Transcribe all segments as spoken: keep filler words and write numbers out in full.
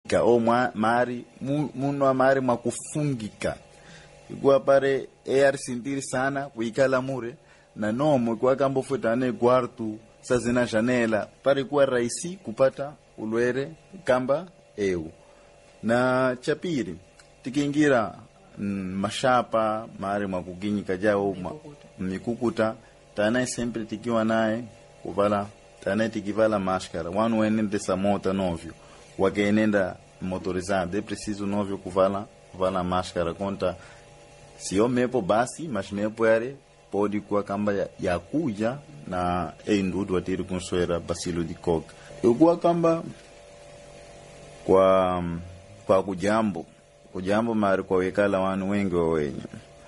o mari muno mari makufungika ikuwa pare air sintiri sana kuikala mure na nomo kwa kambo futane quarto sazina janela pare kuwa raisi kupata ulwere kamba eu na chapiri tikingira mm, mashapa mari makuginyika jao mikukuta tana sempre tikiwa naye kuvala tana tikivala máscara wanu wenende samota novio wakenenda motorizado é preciso novio kuvala kuvala máscara conta se eu mepo basi mas mepo ere pode kuwa kamba ya, ya kuja na endudu atiri kunsoera bacilo de coca eu kuwa kamba kwa kwa kujambo kujambo mari kwa wekala wanu wengi wa wenye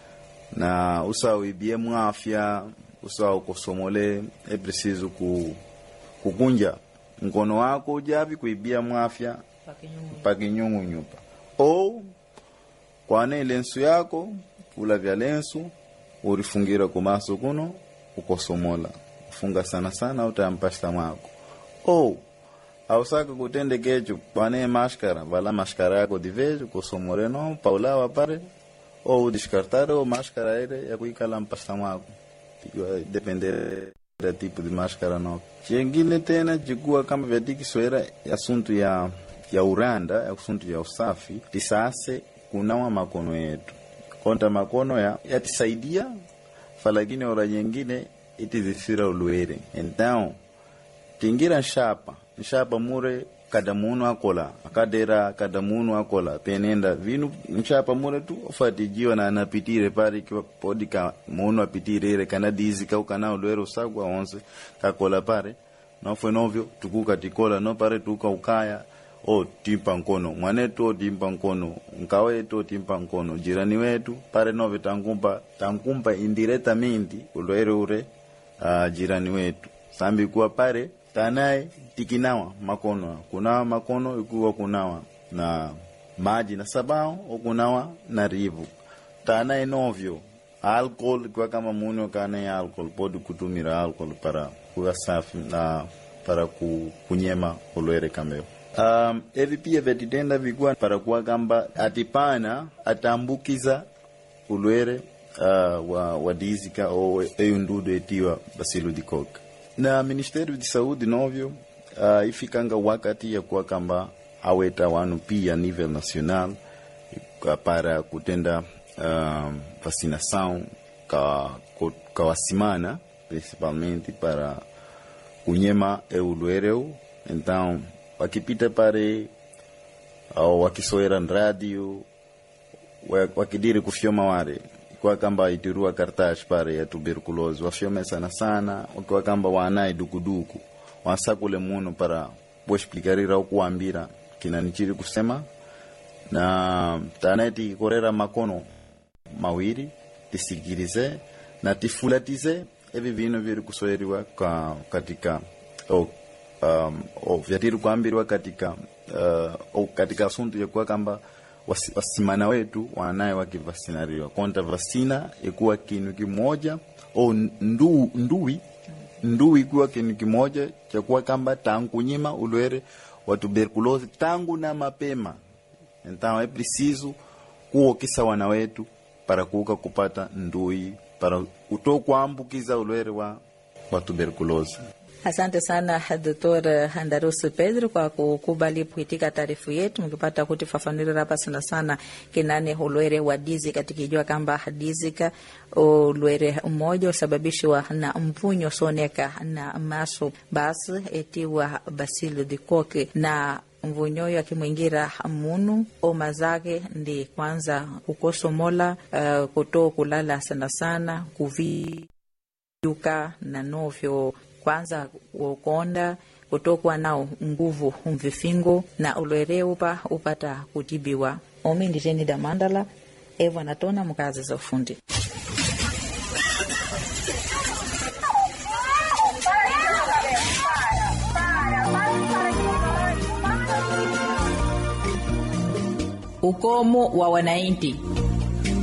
na usawa ibie mwafya usawa kusomole é preciso ku kukunja mkono wako ujavi kuibia mwafya pakinyungu nyupa au kwa ne lensu yako ula vya lensu urifungira kumaso kuno ukosomola ufunga sana sana utampasta mwako au ausaka kutende kecho kwa ne máscara vala máscara yako divejo kusomore no paulawa pare ou descartar o máscara ile ya kuikala mpasta mwako depende da tipo de máscara não. Chengine tena jigua kama vyadiki soera assunto ya ya uranda, assunto ya usafi, tisase kunawa makono yetu. Konta makono ya yatisaidia falagine ora nyingine itizifira ulwere. Então, tingira shapa, shapa mure kada munu akola, akadera kada munu akola, penenda vinu nchapa mure tu ofatijiwa na anapitire pari kwa podika munu apitire ire kana dizi kau kana ulwero sagwa onse kakola pare no fue novyo tukuka tikola no pare tuka ukaya o timpa nkono mwanetu o timpa nkono nkawetu o timpa nkono jirani wetu pare novyo tankumpa tankumpa indiretamente ulwero ure uh, jirani wetu sambi kuwa pare tanae tikinawa makono kunawa makono ikuwa kunawa na maji na sabao o kunawa na rivu tanae novyo alcohol kwa kama muno kana alcohol pode kutumira alcohol para kuwa safi na para ku, kunyema ulwere kameo um evi pia vetitenda vigwa para kuwa kamba atipana atambukiza ulwere uh, wa wadizika o eyundudu etiwa bacilo de coca na Ministério de Saúde novyo uh, ifikanga wakati ya kuwa kamba aweta wanu pia nível nacional uh, para kutenda uh, vacinação ka, ka wasimana principalmente para kunyema eulwereu. Então wakipita pare au wakisoera radio wakidiri kufyoma ware kwa kamba itirua kartash pare ya tuberculose wafyome sana sana kwa kamba wanai dukuduku wasakule muno para kuexplicarira au kuambira kinanichiri kusema na taneti korera makono mawiri tisikirize na tifulatize evi vino viri kusoeriwa kwa katika o um, o vyatiru kuambirwa katika uh, o katika asunto ya kwa kamba wasimana wetu wanaye wakivasinariwa konta vasina ikuwa kinu kimoja o ndu, ndui ndui ikuwa kinu kimoja cha kuwa kamba tangu nyima ulwere wa tuberculose tangu na mapema. Então é preciso kuokisa wana wetu para kuuka kupata ndui para kutokuambukiza ulwere wa, wa tuberculose. Asante sana Daktari Handarusi Pedro kwa kukubali kuitika taarifa yetu, mkipata kutifafanua hapa sana sana kinane ulwere wa dizi katika jua kamba dizika ulwere mmoja usababishwa na mpunyo soneka na maso basi etiwa bacilo de coque na mvunyoyo akimwingira munu oma zake ndi kwanza kukosomola uh, kuto kulala sana sana kuviuka na novyo kwanza ukonda kutokwa nao nguvu mvifingo na ulwere upa upata kutibiwa. Omi nditeni da Mandala Eva Natona mkazi za ufundi. Ukomo wa wananchi.